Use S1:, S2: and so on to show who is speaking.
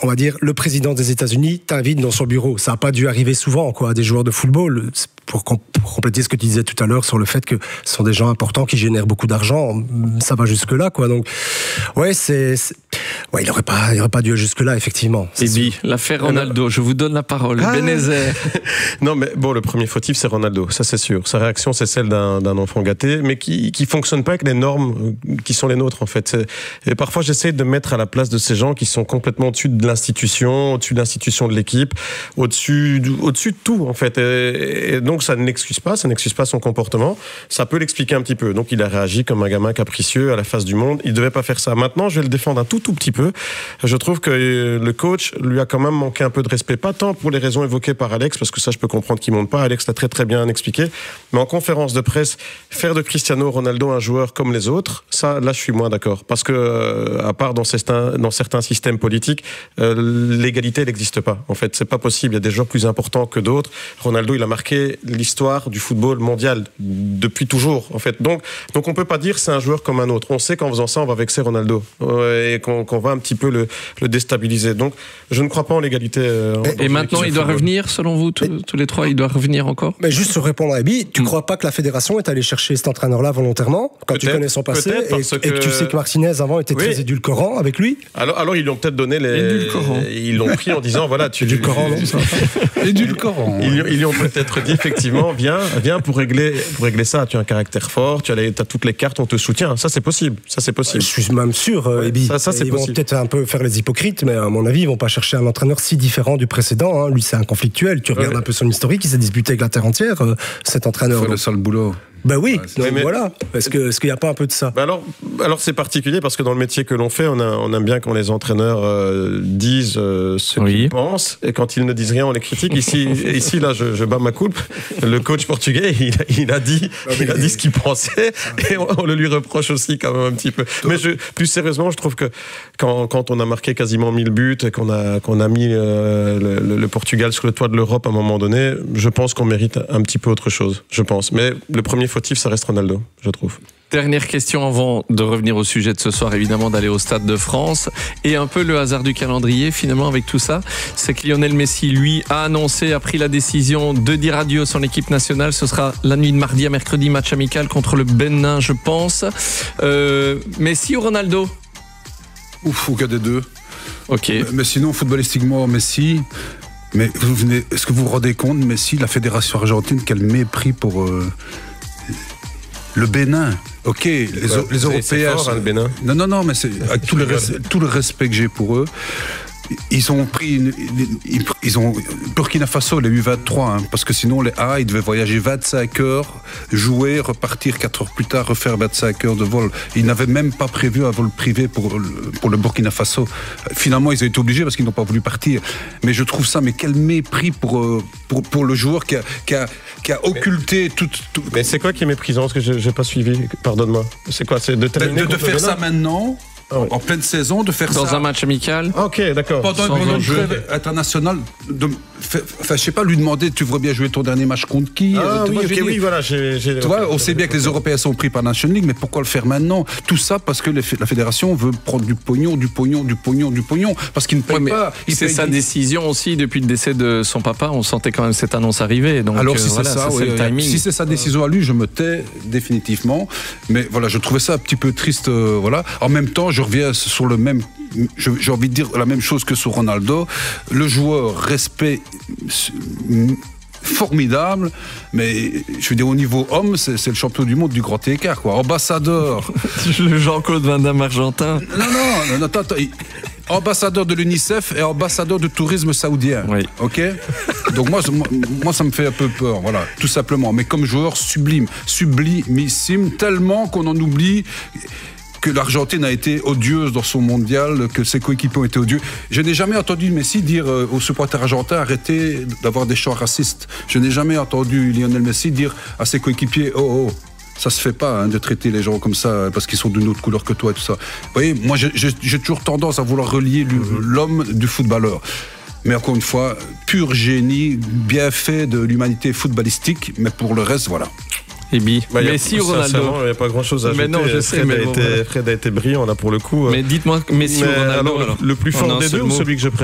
S1: on va dire, le président des États-Unis t'invite dans son bureau. Ça n'a pas dû arriver souvent, quoi, à des joueurs de football. Pour compléter ce que tu disais tout à l'heure sur le fait que ce sont des gens importants qui génèrent beaucoup d'argent, ça va jusque-là, quoi. Donc, ouais, il n'aurait pas dû jusque-là, effectivement.
S2: Et puis, l'affaire Ronaldo, je vous donne la parole. Benezet.
S3: Non, mais bon, le premier fautif, c'est Ronaldo, ça c'est sûr. Sa réaction, c'est celle d'un enfant gâté, mais qui fonctionne pas avec les normes qui sont les nôtres, en fait. Et parfois, j'essaie de me mettre à la place de ces gens qui sont complètement au-dessus de l'institution, au-dessus de l'institution de l'équipe, au-dessus de tout, en fait. Et donc, ça ne l'excuse pas son comportement. Ça peut l'expliquer un petit peu. Donc, il a réagi comme un gamin capricieux à la face du monde. Il devait pas faire ça. Maintenant, je vais le défendre un tout petit peu. Je trouve que le coach lui a quand même manqué un peu de respect. Pas tant pour les raisons évoquées par Alex, parce que ça, je peux comprendre qu'il monte pas. Alex l'a très, très bien expliqué. Mais en conférence de presse, faire de Cristiano Ronaldo un joueur comme les autres, ça, là, je suis moins d'accord. Parce que, à part dans certains systèmes politiques, l'égalité n'existe pas. En fait, c'est pas possible. Il y a des joueurs plus importants que d'autres. Ronaldo, il a marqué l'histoire du football mondial depuis toujours, en fait. Donc on peut pas dire c'est un joueur comme un autre. On sait qu'en faisant ça, on va vexer Ronaldo et qu'on va un petit peu le déstabiliser. Donc, je ne crois pas en l'égalité.
S2: Et maintenant, il doit revenir, selon vous, tous les trois, il doit revenir encore?
S1: Mais juste sur répondre à Ebi, tu crois pas que la fédération est allée chercher cet entraîneur-là volontairement, quand tu connais son passé, et que tu sais que Martinez, avant, était très édulcorant avec lui?
S3: Alors, ils lui ont peut-être donné ils l'ont pris en disant, voilà,
S1: édulcorant, non, ça.
S4: Édulcorant.
S3: Ils lui ont peut-être dit, effectivement, viens pour régler ça. Tu as un caractère fort, tu as toutes les cartes, on te soutient. Ça, c'est possible. Je
S1: suis même sûr, Ebi.
S3: Ça, c'est
S1: ils
S3: possible.
S1: vont peut-être un peu faire les hypocrites, mais à mon avis, ils vont pas chercher un entraîneur si différent du précédent. Hein. Lui, c'est un conflictuel. Tu regardes un peu son historique, il s'est disputé avec la terre entière, cet entraîneur.
S4: Il fait le sale boulot.
S1: Ben oui, donc voilà. Est-ce qu'il n'y a pas un peu de ça?
S3: Alors c'est particulier parce que dans le métier que l'on fait, on aime bien quand les entraîneurs disent ce qu'ils pensent, et quand ils ne disent rien, on les critique. Ici là, je bats ma coupe. Le coach portugais, il a dit ce qu'il pensait, et on le lui reproche aussi quand même un petit peu. Mais plus sérieusement, je trouve que quand on a marqué quasiment 1000 buts et qu'on a mis le Portugal sur le toit de l'Europe à un moment donné, je pense qu'on mérite un petit peu autre chose. Je pense. Mais le premier fautif, ça reste Ronaldo, je trouve.
S2: Dernière question avant de revenir au sujet de ce soir, évidemment d'aller au Stade de France. Et un peu le hasard du calendrier, finalement, avec tout ça, c'est que Lionel Messi, lui, a pris la décision de dire adieu à son équipe nationale. Ce sera la nuit de mardi à mercredi, match amical contre le Bénin, je pense. Messi ou Ronaldo?
S4: Aucun des deux.
S2: Ok.
S4: Mais sinon, footballistiquement, Messi. Mais est-ce que vous vous rendez compte, Messi, la fédération argentine, quel mépris pour le Bénin? Ok, les Européens.
S3: C'est fort, le Bénin.
S4: Non, mais c'est avec tout le respect que j'ai pour eux. Ils ont pris Burkina Faso, les U23, hein, parce que sinon les A, ils devaient voyager 25 heures, jouer, repartir 4 heures plus tard, refaire 25 heures de vol. Ils n'avaient même pas prévu un vol privé pour le Burkina Faso. Finalement, ils ont été obligés parce qu'ils n'ont pas voulu partir. Mais je trouve ça, mais quel mépris pour le joueur qui a occulté tout.
S3: Mais c'est quoi qui est méprisant? Parce que je n'ai pas suivi, pardonne-moi. C'est quoi? C'est de
S4: faire ça maintenant? En pleine saison, de faire ça
S2: dans un match amical.
S3: Ok, d'accord.
S4: Pendant une trêve internationale, je sais pas, lui demander, tu voudrais bien jouer ton dernier match contre qui?
S3: Voilà.
S4: Tu vois, on sait bien que les Européens sont pris par la Nation League, mais pourquoi le faire maintenant? Tout ça parce que la fédération veut prendre du pognon, parce qu'il ne paye pas.
S2: C'est sa décision aussi, depuis le décès de son papa, on sentait quand même cette annonce arriver. Donc,
S4: alors si c'est ça,
S2: c'est le timing.
S4: Si c'est sa décision à lui, je me tais définitivement. Mais voilà, je trouvais ça un petit peu triste. Voilà. En même temps, je reviens sur le même. J'ai envie de dire la même chose que sur Ronaldo. Le joueur, respect formidable, mais je veux dire, au niveau homme, c'est le champion du monde du grand écart, quoi. Ambassadeur.
S2: Le Jean-Claude Van Damme argentin.
S4: Non, attends. Ambassadeur de l'UNICEF et ambassadeur de tourisme saoudien.
S2: Oui.
S4: Ok. Donc moi, ça me fait un peu peur, voilà, tout simplement. Mais comme joueur sublimissime, tellement qu'on en oublie que l'Argentine a été odieuse dans son mondial, que ses coéquipiers ont été odieux. Je n'ai jamais entendu Messi dire aux supporters argentins arrêtez d'avoir des chants racistes. Je n'ai jamais entendu Lionel Messi dire à ses coéquipiers oh. Ça se fait pas, hein, de traiter les gens comme ça parce qu'ils sont d'une autre couleur que toi et tout ça. Vous voyez, moi j'ai toujours tendance à vouloir relier l'homme du footballeur. Mais encore une fois, pur génie, bien fait de l'humanité footballistique, mais pour le reste, voilà.
S2: Messi ou Ronaldo?
S3: Il n'y a pas grand-chose à ajouter.
S2: Mais non, je sais,
S3: Fred a été brillant là pour le coup.
S2: Mais dites-moi, Messi ou Ronaldo?
S3: Alors, le plus fort des deux ou celui que je préfère?